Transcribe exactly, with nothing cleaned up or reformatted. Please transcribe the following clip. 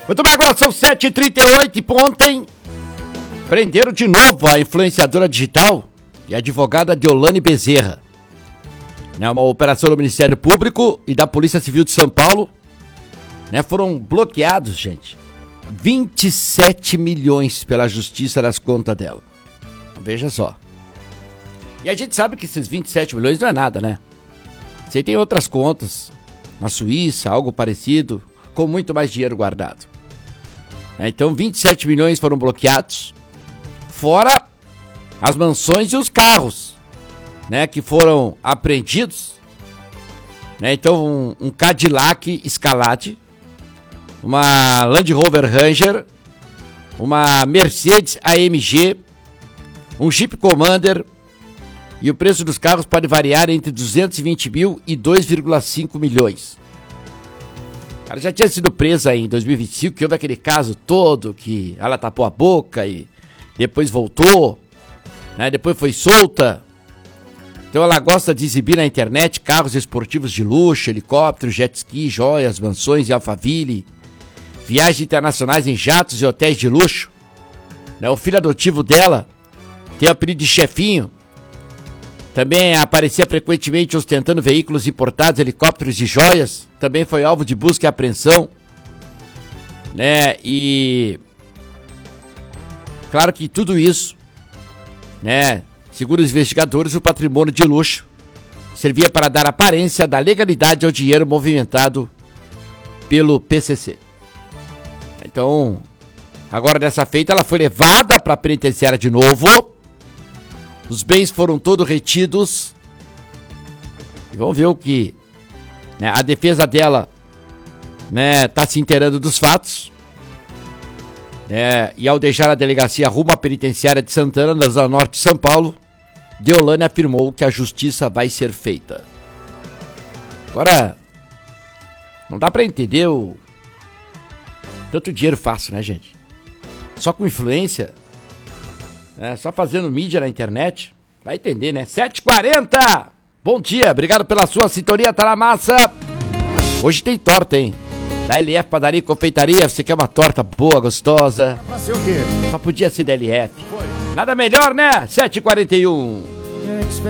Muito bem, agora são sete e trinta e oito e ontem prenderam de novo a influenciadora digital e advogada Deolane Bezerra. Né, uma operação do Ministério Público e da Polícia Civil de São Paulo, né, foram bloqueados, gente, vinte e sete milhões pela justiça das contas dela. Veja só. E a gente sabe que esses vinte e sete milhões não é nada, né? Você tem outras contas na Suíça, algo parecido, com muito mais dinheiro guardado. Então vinte e sete milhões foram bloqueados, fora as mansões e os carros, né, que foram apreendidos. Né, então um, um Cadillac Escalade, uma Land Rover Ranger, uma Mercedes A M G, um Jeep Commander, e o preço dos carros pode variar entre duzentos e vinte mil e dois vírgula cinco milhões. Ela já tinha sido presa em dois mil e vinte e cinco, que houve aquele caso todo que ela tapou a boca e depois voltou, né? Depois foi solta. Então ela gosta de exibir na internet carros esportivos de luxo, helicópteros, jet ski, joias, mansões em Alphaville, viagens internacionais em jatos e hotéis de luxo. Né? O filho adotivo dela tem o apelido de Chefinho. Também aparecia frequentemente ostentando veículos importados, helicópteros e joias. Também foi alvo de busca e apreensão. Né? E claro que tudo isso, né, segundo os investigadores, o patrimônio de luxo servia para dar aparência da legalidade ao dinheiro movimentado pelo P C C. Então, agora dessa feita, ela foi levada para a penitenciária de novo. Os bens foram todos retidos. E vamos ver o que, né, a defesa dela, né, tá se inteirando dos fatos. Né, e ao deixar a delegacia rumo à penitenciária de Santana, na Zona Norte de São Paulo, Deolane afirmou que a justiça vai ser feita. Agora, não dá pra entender o tanto dinheiro fácil, né, gente? Só com influência, né? Só fazendo mídia na internet. Vai entender, né? sete e quarenta! Bom dia, obrigado pela sua sintonia, tá na massa. Hoje tem torta, hein? Da L F Padaria e Confeitaria, você quer uma torta boa, gostosa? Vai ser o quê? Só podia ser da L F. Nada melhor, né? sete e quarenta e um.